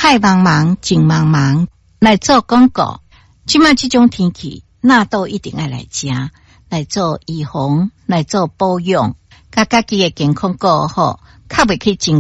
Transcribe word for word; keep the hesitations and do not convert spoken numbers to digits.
海茫茫景茫茫来做广告。即卖这种天气，纳豆一定要来吃，来做预防，来做保养，甲家己的健康顾好，较袂去真